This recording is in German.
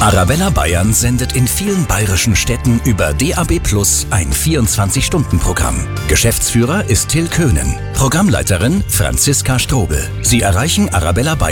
Arabella Bayern sendet in vielen bayerischen Städten über DAB+ ein 24-Stunden-Programm. Geschäftsführer ist Till Köhnen, Programmleiterin Franziska Strobel. Sie erreichen Arabella Bayern